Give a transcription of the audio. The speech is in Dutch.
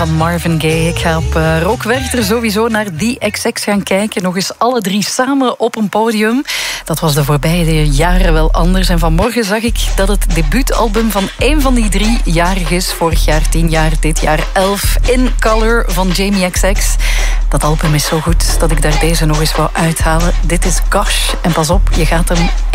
Van Marvin Gaye. Ik ga op Rock Werchter sowieso naar die XX gaan kijken. Nog eens alle drie samen op een podium. Dat was de voorbije jaren wel anders. En vanmorgen zag ik dat het debuutalbum van één van die drie jarig is. Vorig jaar 10 jaar, dit jaar 11. In Color van Jamie XX. Dat album is zo goed dat ik daar deze nog eens wou uithalen. Dit is Gosh. En pas op, je gaat hem